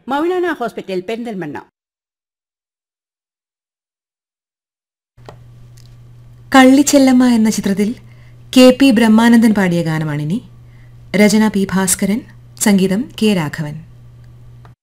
Maulana hospital, Perinthalmanna. Kallichellamma എന്ന ചിത്രത്തിൽ KP Brahmanandan പാടിയ ഗാനമാണിനി. രചന P ഭാസ്കരൻ, സംഗീതം K രാഘവൻ.